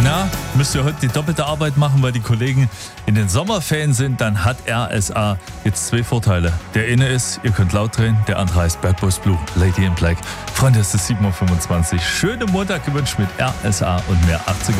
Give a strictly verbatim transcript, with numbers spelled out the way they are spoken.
Na, müsst ihr heute die doppelte Arbeit machen, weil die Kollegen in den Sommerferien sind, dann hat R S A jetzt zwei Vorteile. Der eine ist, ihr könnt laut drehen, der andere heißt Bad Boys Blue, Lady in Black. Freunde, es ist sieben Uhr fünfundzwanzig. Schönen Montag gewünscht mit R S A und mehr achtziger.